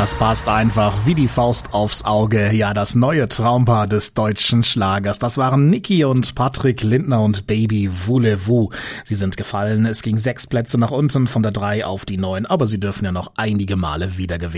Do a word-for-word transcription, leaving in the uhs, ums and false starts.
Das passt einfach wie die Faust aufs Auge. Ja, das neue Traumpaar des deutschen Schlagers. Das waren Niki und Patrick Lindner und Baby Voulez-Vous. Sie sind gefallen. Es ging sechs Plätze nach unten von der drei auf die neun, aber sie dürfen ja noch einige Male wieder gewinnen.